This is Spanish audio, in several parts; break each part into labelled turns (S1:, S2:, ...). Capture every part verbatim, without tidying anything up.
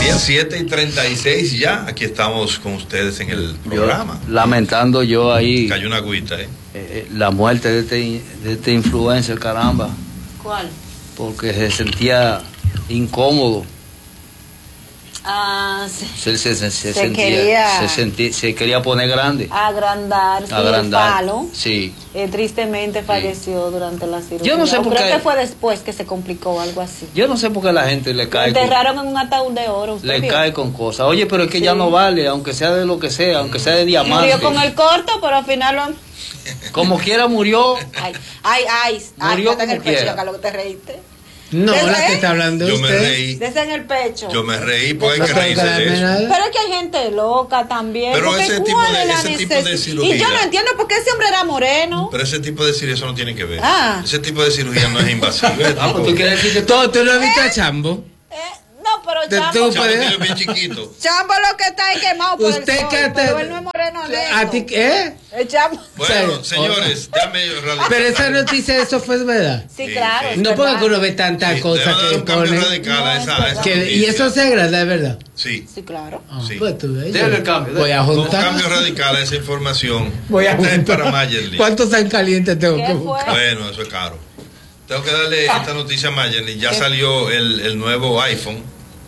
S1: Bien, siete y treinta y seis ya. Aquí estamos con ustedes en el programa.
S2: Yo, lamentando yo ahí.
S1: Cayó una agüita, ¿eh?
S2: eh la muerte de este, de este influencer, caramba.
S3: ¿Cuál?
S2: Porque se sentía incómodo.
S3: Ah, sí.
S2: Se, se, se, se,
S3: se
S2: sentía,
S3: quería
S2: se, sentía, se quería poner grande.
S3: Agrandar, sí,
S2: agrandar.
S3: el palo.
S2: Sí.
S3: Eh, tristemente falleció sí. durante la cirugía.
S2: Yo no sé por
S3: creo
S2: qué.
S3: que fue después que se complicó algo así.
S2: Yo no sé por qué la gente le cae.
S3: Lo enterraron con, en un ataúd de oro.
S2: Le
S3: vio?
S2: cae con cosas. Oye, pero es que
S3: sí.
S2: ya no vale, aunque sea de lo que sea, aunque sea de diamante.
S3: Murió con el corto, pero al final lo...
S2: Como quiera murió.
S3: Ay, ay, ay.
S2: Murió
S3: ay, en el pecho,
S2: quiera.
S3: acá lo que te reíste.
S4: No,
S3: ¿Desde
S4: la que está hablando de
S1: Yo
S4: usted.
S1: me reí.
S3: Desde en el pecho.
S1: Yo me reí porque
S4: No
S1: hay que
S4: tengo que
S1: reírse de
S4: darme
S1: eso.
S4: nada.
S3: Pero es que hay gente loca también.
S1: Pero
S3: porque
S1: ese tipo
S3: ¿cuál
S1: de-
S3: es la
S1: ese tipo de
S3: necesidad?
S1: cirugía.
S3: Y yo no entiendo por qué ese hombre era moreno.
S1: Pero ese tipo de cirugía, eso no tiene que ver.
S3: Ah.
S1: Ese tipo de cirugía no es invasiva.
S2: Ah, pues tú quieres decir que
S4: ¿Tú, tú no has visto a Chambo?
S3: Eh, no, pero
S4: Te-
S3: Chambo,
S4: tú-
S1: Chavo tiene bien chiquito.
S3: Chambo lo que está es quemado por
S4: Usted
S3: el sol,
S4: que te-
S3: pero él no es moreno
S4: ¿A ti
S3: negro.
S4: qué?
S3: El Chambo.
S1: Bueno,
S4: Sí.
S1: señores, déjame realizar.
S4: Pero esa noticia, eso fue verdad.
S3: Sí,
S1: Sí,
S3: claro.
S1: sí.
S3: es
S4: No
S3: verdad.
S4: porque uno ve tantas
S1: Sí,
S4: cosas
S1: debe dar
S4: que
S1: un cambio
S4: ponen.
S1: radical a
S3: No,
S1: esa,
S3: es
S1: a esa
S4: Que- y
S1: noticia.
S4: eso se agrada, es verdad.
S1: Sí.
S3: Sí, claro.
S4: Ah,
S1: Sí.
S4: pues tú ves,
S2: Dele
S4: yo
S2: el cambio,
S4: Voy a
S1: Un
S4: juntar.
S1: cambio radical a esa información.
S4: Voy a
S1: Esta es
S4: juntar.
S1: para Mayerly.
S4: ¿Cuántos tan calientes tengo
S3: ¿Qué
S4: que
S3: fue?
S4: buscar?
S1: Bueno, eso es caro. Tengo que darle esta noticia a Mayerly. Ya salió el, el nuevo iPhone.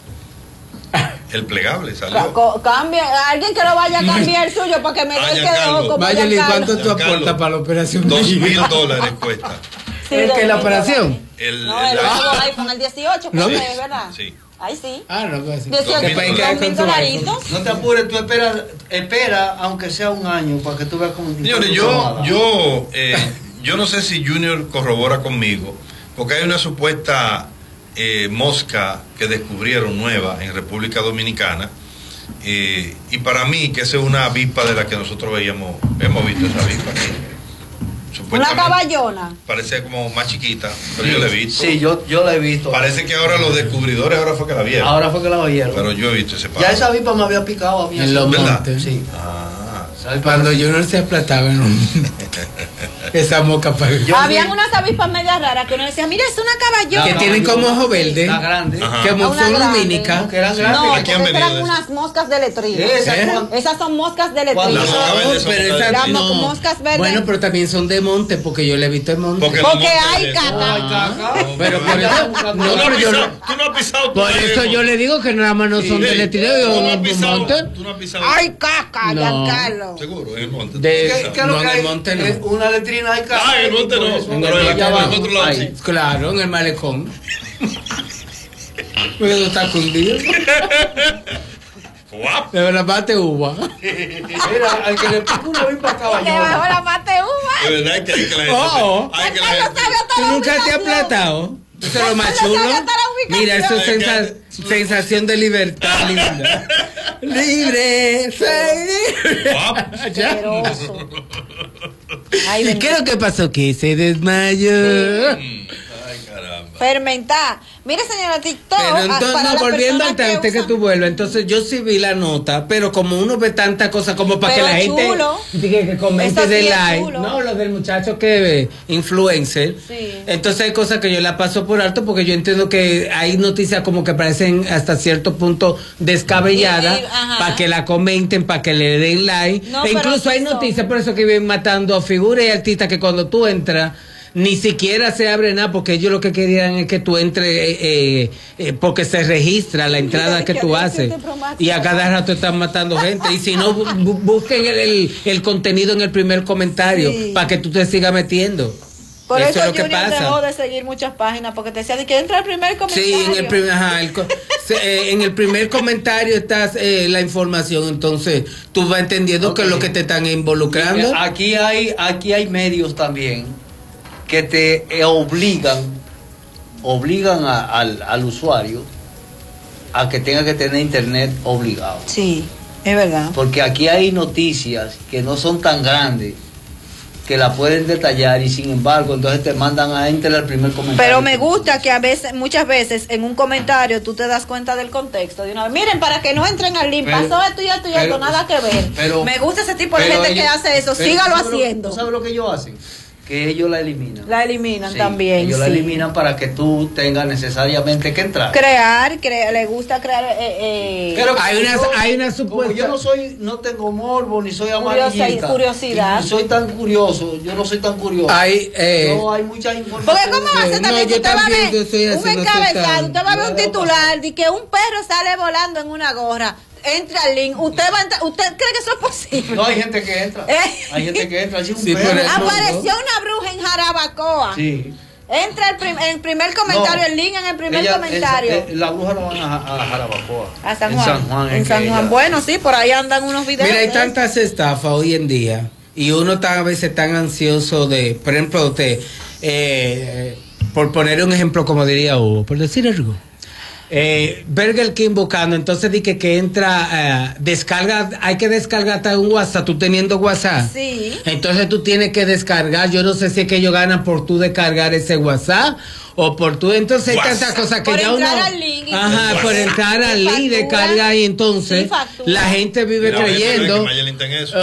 S1: El plegable
S3: Ca-
S1: salió.
S3: co- Cambia, alguien que lo vaya a cambiar el suyo para que me dé
S1: Ah,
S3: el que
S1: Giancarlo.
S3: dejó como
S4: Mayeli,
S3: Giancarlo.
S4: ¿cuánto tú
S1: Giancarlo.
S4: aportas para la operación?
S1: Dos mil dólares cuesta.
S3: Sí,
S4: ¿El
S3: dos
S4: que la
S3: mil
S4: operación?
S3: dólares.
S1: El,
S3: No, el
S1: el
S3: nuevo
S1: iPhone.
S3: iPhone, el dieciocho,
S4: ¿No?
S3: creo que es, ¿verdad?
S1: Sí.
S3: Ahí sí.
S4: Ah, no, pues sí.
S3: dieciocho,
S1: Dos mil
S3: dos mil dolaritos.
S2: no te apures, tú espera, espera, aunque sea un año, para que tú veas cómo.
S1: Señores, yo, yo, eh, yo no sé si Junior corrobora conmigo, porque hay una supuesta eh, mosca que descubrieron nueva en República Dominicana, eh, y para mí que esa es una avispa de la que nosotros veíamos, hemos visto esa avispa.
S3: Una
S1: Supuestamente
S3: caballona.
S1: parece como más chiquita, pero yo la he visto.
S2: Sí, yo, yo la he visto.
S1: Parece que ahora los descubridores ahora fue que la vieron.
S2: Ahora fue que la oyeron.
S1: Pero yo he visto ese
S2: Ya
S1: pájaro.
S2: esa avispa me había picado a mí.
S4: En los
S1: ¿Verdad?
S4: montes.
S2: Sí.
S1: Ah,
S2: Esa avispa-
S4: Cuando yo no se aplataba en un... esa moca para...
S2: Yo
S3: Habían
S2: vi-
S3: unas avispas medias raras que uno decía, mira, es una caballona.
S4: Que tienen como ojo verde.
S2: La grande.
S1: Ajá.
S4: Que
S3: Ah, una
S4: son
S3: grande.
S4: lumínicas.
S2: Que eran
S3: No,
S2: grandes.
S1: Aquí
S3: porque
S1: han
S3: esas
S1: venido
S3: eran
S1: de
S3: unas moscas de letrina.
S2: Esa,
S4: ¿Eh?
S2: cuando-
S3: Esas son moscas de
S2: Cuando-
S3: letrina.
S1: Las aves de
S4: pero
S1: esos
S4: esas
S3: Las mo-
S4: no.
S3: moscas verdes.
S4: Bueno, pero también son de monte, porque yo le he visto en monte.
S1: Porque,
S3: Porque
S1: los
S3: hay
S1: montes-
S3: caca.
S2: Ay, caca.
S4: Pero por
S1: Tú
S4: eso,
S1: no
S4: no,
S1: has
S4: pero yo
S1: pisado-
S4: no-
S1: tú no has pisado tu
S4: por eso
S1: teléfono.
S4: yo le digo que nada más no son de
S1: Sí.
S4: letrina,
S1: Tú no has
S4: yo en
S1: pisado-
S4: monte.
S1: tú no has pisado-
S3: Ay, caca,
S4: No.
S3: Giancarlo.
S1: Seguro, en el monte.
S4: De-
S2: ¿Qué, qué es lo
S4: no,
S2: que
S4: en el
S2: hay?
S4: monte no.
S2: Eh, Una letrina hay caca.
S1: Ah, en el monte no.
S2: Por eso-
S4: En
S1: Pero
S4: el
S1: en
S4: monte
S1: la-
S4: abajo.
S1: en otro lado
S2: Ahí.
S1: sí.
S4: Claro, en el malecón. Pero no está cundido.
S1: Guap.
S4: De verdad, bate uva.
S2: Mira, al que le pica una avispa
S3: Que bajo
S2: caballona.
S3: la mate uva.
S1: De verdad que hay que la gente.
S4: Oh.
S1: Hay que la
S3: Giancarlo
S1: gente.
S3: sabe hasta
S4: ¿Tú
S3: la
S4: nunca te has
S3: ubicación.
S4: aplatado? Eso es lo más
S3: Giancarlo
S4: chulo.
S3: sabe hasta la ubicación.
S4: Mira, eso es
S1: Es que-
S4: sensa- sensación de libertad, linda. Libre, soy libre.
S1: Guap.
S4: Ya.
S3: Asqueroso. Ay,
S4: ¿Y
S3: bendito.
S4: qué es lo que pasó? Que se desmayó.
S1: Ay, caramba.
S3: Fermentar. Mire, señora TikTok.
S4: Pero
S3: ah,
S4: entonces,
S3: para
S4: no,
S3: las
S4: volviendo
S3: personas
S4: antes, antes que
S3: usan-
S4: tú vuelvas, entonces yo sí vi la nota, pero como uno ve tantas cosas como para
S3: Pero
S4: que la gente
S3: chulo.
S4: que, que comente
S3: Eso sí
S4: de
S3: es
S4: like,
S3: chulo.
S4: no, lo del muchacho que ve, influencer,
S3: Sí.
S4: entonces hay cosas que yo la paso por alto porque yo entiendo que hay noticias como que parecen hasta cierto punto descabelladas
S3: Y- y- ajá.
S4: para que la comenten, para que le den like,
S3: No,
S4: e
S3: pero
S4: incluso
S3: sí
S4: hay
S3: son.
S4: noticias por eso que viven matando figuras y artistas que cuando tú entras ni siquiera se abre nada porque ellos lo que querían es que tú entres eh, eh, eh, porque se registra la entrada que tú haces y a cada rato están matando gente y si no bu- bu- busquen el, el- el contenido en el primer comentario
S3: Sí.
S4: para que tú te sigas metiendo.
S3: Por
S4: eso
S3: eso,
S4: es lo que
S3: Junior dejó
S4: pasa.
S3: de seguir muchas páginas porque te decía de que entra el primer comentario.
S4: Sí, en el primer, ajá, el co- se- eh, en el primer comentario está eh, la información, entonces tú vas entendiendo que es lo que te están involucrando.
S2: Aquí hay, aquí hay medios también que te eh, obligan, obligan a- al, al usuario a que tenga que tener internet obligado.
S3: Sí, es verdad.
S2: Porque aquí hay noticias que no son tan grandes que la pueden detallar y sin embargo entonces te mandan a entrar al primer comentario.
S3: Pero me gusta que a veces, muchas veces en un comentario tú te das cuenta del contexto de una vez. Miren, para que no entren al link,
S2: Pero-
S3: pasó esto y esto y
S2: pero-
S3: esto, nada que ver.
S2: pero-
S3: me gusta ese tipo de
S2: Pero
S3: gente que
S2: ellos-
S3: hace eso,
S2: pero
S3: sígalo
S2: ¿tú sabes lo-
S3: haciendo.
S2: ¿Tú sabes lo que ellos hacen? que ellos la eliminan.
S3: La eliminan
S2: Sí,
S3: también.
S2: Ellos la
S3: sí.
S2: eliminan para que tú tengas necesariamente que entrar.
S3: Crear, crea, le gusta crear. Eh, eh,
S2: Pero
S4: Hay
S2: como
S4: una-
S2: yo-
S4: hay una
S2: como
S4: supuesta-
S2: yo no soy, no tengo morbo, ni soy
S3: Curiosa-
S2: amarillista.
S3: curiosidad.
S2: Ni soy tan curioso, yo no soy tan curioso.
S4: Hay, eh,
S2: no, hay mucha información.
S3: Porque cómo va a ser
S4: No,
S3: también
S4: yo
S3: que usted va a
S4: también, yo soy
S3: ver
S4: así,
S3: un
S4: no soy
S3: encabezado,
S4: tan-
S3: usted va a ver un
S2: Yo
S3: titular de que un perro sale volando en una gorra. Entra al link, usted va a entrar, ¿usted cree que eso es posible?
S2: No, hay gente que entra.
S3: Eh.
S2: Hay gente que entra. Así un
S4: Sí,
S2: perro.
S4: por eso-
S3: Apareció una bruja en Jarabacoa.
S2: Sí.
S3: Entra el, prim- el primer comentario,
S2: No,
S3: el link en el primer
S2: ella-
S3: comentario.
S2: esa- eh, la bruja no van a, a Jarabacoa.
S3: A San
S2: En
S3: Juan.
S2: San Juan.
S3: En
S2: es
S3: San
S2: que
S3: Juan.
S2: ella-
S3: Bueno, sí, por ahí andan unos videos.
S4: Mira, hay
S3: de
S4: tantas estafas hoy en día y uno está a veces tan ansioso de, por ejemplo, de, eh, por poner un ejemplo, como diría Hugo, por decir algo. Eh, Burger King buscando, entonces di que, que entra, eh, descarga, hay que descargar hasta un WhatsApp, tú teniendo WhatsApp.
S3: Sí.
S4: Entonces tú tienes que descargar, yo no sé si es que ellos ganan por tú descargar ese WhatsApp o por tú, entonces hay
S1: WhatsApp.
S4: tantas cosas que
S3: Por
S4: ya
S3: entrar
S4: uno...
S3: al link y
S4: Ajá,
S1: tú-
S4: por entrar al
S3: Y
S4: link,
S3: factura.
S4: descarga y entonces
S3: Sí, factura.
S4: la gente vive
S1: Mira, oye, pero es
S4: creyendo...
S1: que Mayelin está en eso.